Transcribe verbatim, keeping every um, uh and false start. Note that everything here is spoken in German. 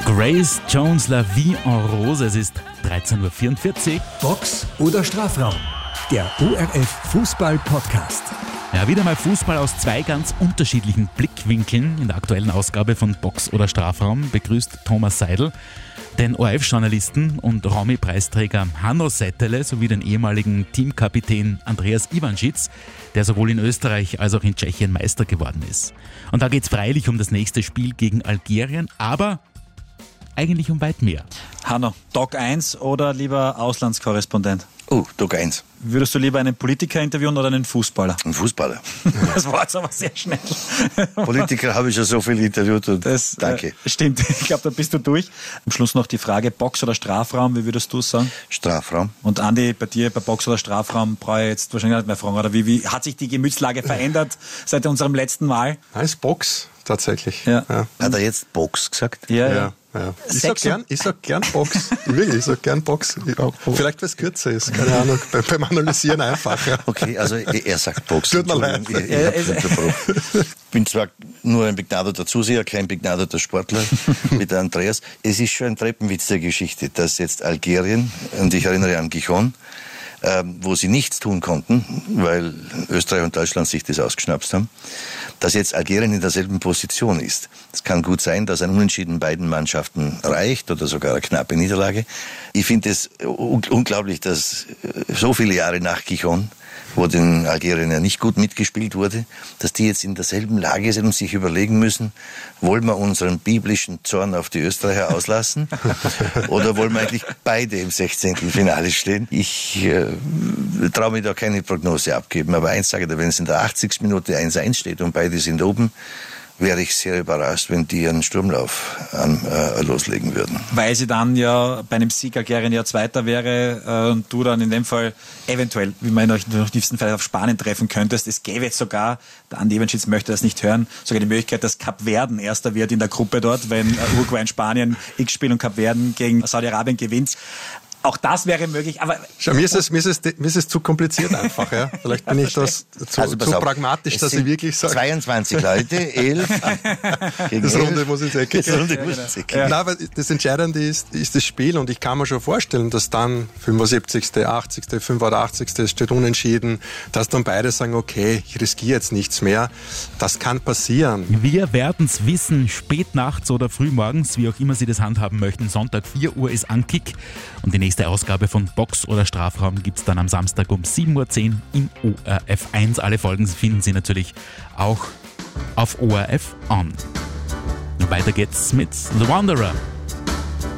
Grace Jones, La Vie en Rose. Es ist dreizehn Uhr vierundvierzig. Box oder Strafraum? Der O R F Fußball-Podcast. Ja, wieder mal Fußball aus zwei ganz unterschiedlichen Blickwinkeln. In der aktuellen Ausgabe von Box oder Strafraum begrüßt Thomas Seidel den O R F-Journalisten und Romy-Preisträger Hanno Settele sowie den ehemaligen Teamkapitän Andreas Ivanschitz, der sowohl in Österreich als auch in Tschechien Meister geworden ist. Und da geht es freilich um das nächste Spiel gegen Algerien, aber eigentlich um weit mehr. Hanno, Doc eins oder lieber Auslandskorrespondent? Oh, Doc eins. Würdest du lieber einen Politiker interviewen oder einen Fußballer? Ein Fußballer. Das war jetzt aber sehr schnell. Politiker habe ich schon so viel interviewt und das, danke. Äh, stimmt, ich glaube, da bist du durch. Am Schluss noch die Frage, Box oder Strafraum, wie würdest du es sagen? Strafraum. Und Andi, bei dir bei Box oder Strafraum brauche ich jetzt wahrscheinlich nicht mehr fragen, oder wie, wie hat sich die Gemütslage verändert seit unserem letzten Mal? Als Box, tatsächlich. Ja. Ja. Hat er jetzt Box gesagt? Ja, Ja, ja. ja. Ich sag gern, ich sag gern Box. Wirklich, ich sag gern Box. Vielleicht, weil es kürzer ist, keine Ahnung. Beim, beim Analysieren einfacher. Okay, also er sagt Box. Tut mir leid. Ich, ich, hab's unterbrochen. Ich bin zwar nur ein begnadeter Zuseher, kein begnadeter Sportler mit Andreas. Es ist schon ein Treppenwitz der Geschichte, dass jetzt Algerien, und ich erinnere an Gijon, Ähm, wo sie nichts tun konnten, weil Österreich und Deutschland sich das ausgeschnapst haben, dass jetzt Algerien in derselben Position ist. Es kann gut sein, dass ein Unentschieden beiden Mannschaften reicht oder sogar eine knappe Niederlage. Ich finde es un- unglaublich, dass so viele Jahre nach Gijon, wo den Algerien ja nicht gut mitgespielt wurde, dass die jetzt in derselben Lage sind und sich überlegen müssen, wollen wir unseren biblischen Zorn auf die Österreicher auslassen oder wollen wir eigentlich beide im sechzehnten Finale stehen? Ich äh, traue mir da keine Prognose abgeben, aber eins sage ich dir, wenn es in der achtzigsten Minute eins eins steht und beide sind oben, wäre ich sehr überrascht, wenn die einen Sturmlauf an, äh, loslegen würden. Weil sie dann ja bei einem Sieg Algerien ja Zweiter wäre äh, und du dann in dem Fall eventuell, wie man in der tiefsten Fall auf Spanien treffen könntest. Es gäbe jetzt sogar, der Andi Ivanschitz möchte das nicht hören, sogar die Möglichkeit, dass Kap Verden Erster wird in der Gruppe dort, wenn äh, Uruguay in Spanien X spielt und Kap Verden gegen Saudi-Arabien gewinnt. Auch das wäre möglich, aber... Schau, mir ist es, mir ist es, mir ist es zu kompliziert einfach, ja. Vielleicht bin ich das zu, Also, pass zu auf, pragmatisch, es dass ich sind wirklich sage. zweiundzwanzig Leute, elf gegen Das elf. Runde muss ins Eck. Das Runde muss ins Eck. Nein, aber das Entscheidende ist, ist das Spiel und ich kann mir schon vorstellen, dass dann fünfundsiebzigsten, achtzigsten, fünfundachtzigsten es steht unentschieden, dass dann beide sagen, okay, ich riskiere jetzt nichts mehr. Das kann passieren. Wir werden es wissen, spät nachts oder frühmorgens, wie auch immer Sie das handhaben möchten. Sonntag vier Uhr ist Ankick und die nächste Ausgabe von Box oder Strafraum gibt es dann am Samstag um sieben Uhr zehn im O R F eins. Alle Folgen finden Sie natürlich auch auf O R F On. Und weiter geht's mit The Wanderer.